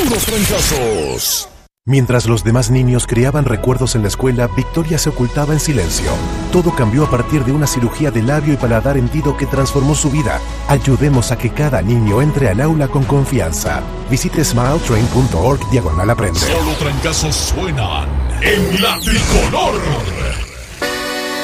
Puros trancazos. Mientras los demás niños creaban recuerdos en la escuela, Victoria se ocultaba en silencio. Todo cambió a partir de una cirugía de labio y paladar hendido que transformó su vida. Ayudemos a que cada niño entre al aula con confianza. Visite smiletrain.org/aprende. Solo trancazos suenan en La Tricolor.